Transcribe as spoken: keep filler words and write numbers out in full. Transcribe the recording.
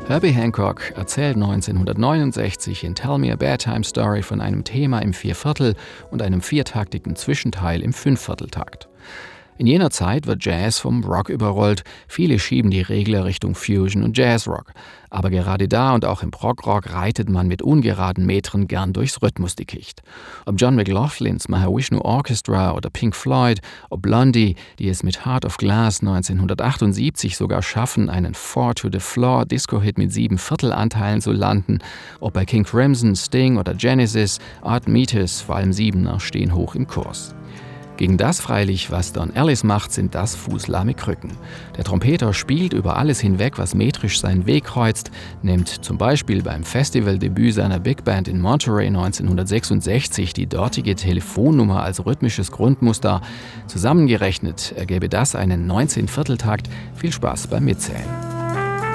Herbie Hancock erzählt neunzehnhundertneunundsechzig in Tell Me a Bedtime Story von einem Thema im Vierviertel- und einem viertaktigen Zwischenteil im Fünfvierteltakt. In jener Zeit wird Jazz vom Rock überrollt, viele schieben die Regler Richtung Fusion und Jazzrock. Aber gerade da und auch im Prog-Rock reitet man mit ungeraden Metern gern durchs Rhythmusdickicht. Ob John McLaughlins Mahavishnu Orchestra oder Pink Floyd, ob Blondie, die es mit Heart of Glass neunzehnhundertachtundsiebzig sogar schaffen, einen Four-to-the-Floor-Disco-Hit mit sieben Viertelanteilen zu landen, ob bei King Crimson, Sting oder Genesis, Art Meters, vor allem Siebener, stehen hoch im Kurs. Gegen das freilich, was Don Ellis macht, sind das fußlahme Krücken. Der Trompeter spielt über alles hinweg, was metrisch seinen Weg kreuzt, nimmt zum Beispiel beim Festivaldebüt seiner Big Band in Monterey neunzehnhundertsechsundsechzig die dortige Telefonnummer als rhythmisches Grundmuster. Zusammengerechnet ergäbe das einen neunzehn Vierteltakt. Viel Spaß beim Mitzählen.